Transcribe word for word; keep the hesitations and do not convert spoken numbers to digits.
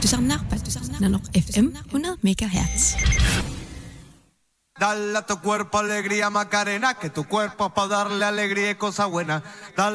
Du samlar på Nanok F M hundrede megahertz. Dale a tu cuerpo alegría, Macarena, que tu cuerpo es para darle alegría y cosa buena. Dale